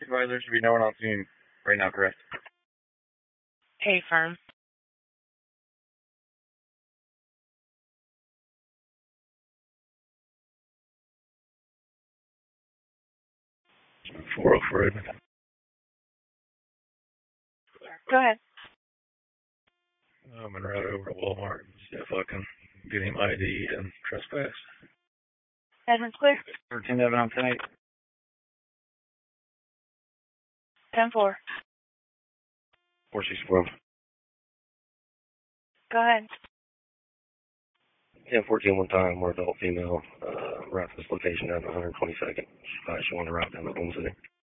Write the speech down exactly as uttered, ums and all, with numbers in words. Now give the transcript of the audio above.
Supervisor, there should be no one on scene right now, correct? Hey, firm. four oh four Edmond. Go ahead. I'm en route over to Walmart. See if I can get him I D and trespass. Edmond's clear. thirteen Evan on ten eight. ten four. four six four. Go ahead. ten fourteen one time, we're adult female, uh, route to this location down to one twenty-second. Uh, she wanted to route down to Boom City.